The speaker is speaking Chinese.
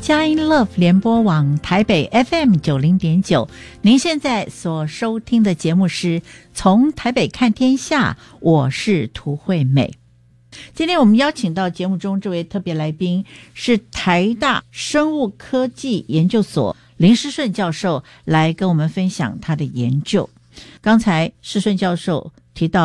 佳音 Love 联播网台北 FM90.9，您现在所收听的节目是从台北看天下，我是涂惠美。今天我们邀请到节目中这位特别来宾是台大生物科技研究所林诗顺教授，来跟我们分享他的研究。刚才诗顺教授提到